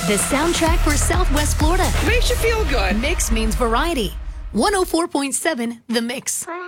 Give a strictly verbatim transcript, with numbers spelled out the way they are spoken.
The soundtrack for Southwest Florida. Makes you feel good. Mix means variety. one oh four point seven The Mix.